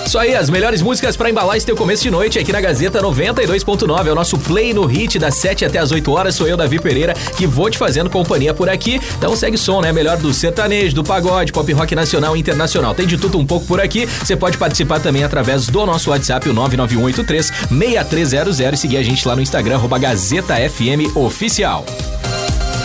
Isso aí, as melhores músicas pra embalar esse teu começo de noite aqui na Gazeta 92.9. É o nosso Play no Hit das 7 até as 8 horas. Sou eu, Davi Pereira, que vou te fazendo companhia por aqui. Então segue som, né? Melhor do sertanejo, do pagode, pop rock nacional e internacional. Tem de tudo um pouco por aqui. Você pode participar também através do nosso WhatsApp, o 99183-6300, e seguir a gente lá no Instagram, @GazetaFM Oficial.